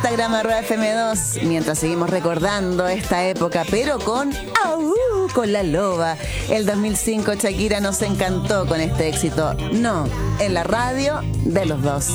Instagram @FM2, mientras seguimos recordando esta época, pero con La Loba. El 2005 Shakira nos encantó con este éxito. No, en la radio de los dos.